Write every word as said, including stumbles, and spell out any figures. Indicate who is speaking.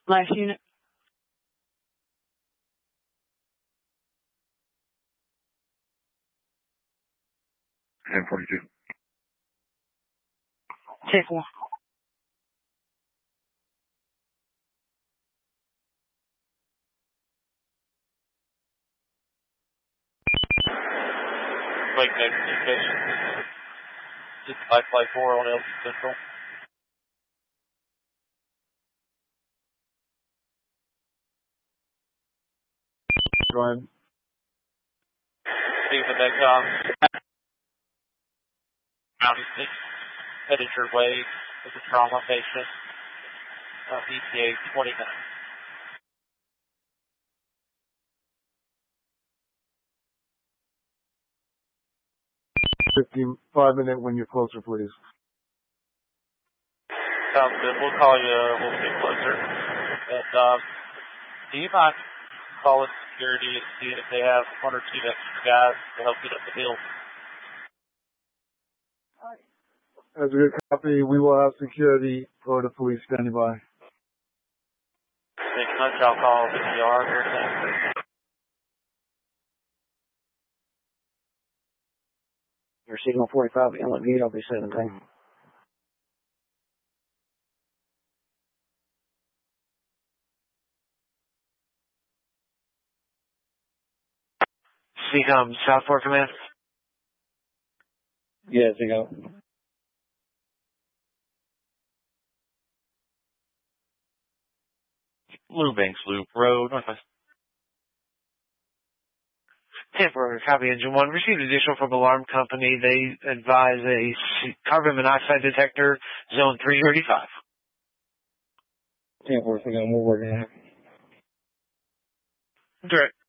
Speaker 1: Last unit.
Speaker 2: ten forty-two.
Speaker 1: ten four.
Speaker 3: Wake next communication. Just five five four on L Central.
Speaker 2: Go ahead.
Speaker 3: See the Megcom. Mountain six. Headed your way with a trauma patient. Uh, E T A twenty-nine.
Speaker 2: fifty-five minute when you're closer, please.
Speaker 3: Sounds good. We'll call you a little bit closer. And, um, do you mind calling security and see if they have one or two extra guys to help get up the hill?
Speaker 2: As a good copy, we will have security for the police standing by.
Speaker 3: Thanks much. I'll call the P R here. Thanks.
Speaker 4: Your signal forty-five, inlet gate, I'll be seventeen.
Speaker 5: C COM, Southport Command?
Speaker 4: Yes, you go.
Speaker 5: Blue Banks Loop Road, Northwest. Temporary copy, Engine one. Received additional from alarm company. They advise a carbon monoxide detector, zone three thirty-five.
Speaker 4: ten four, we're working on it.
Speaker 5: Direct.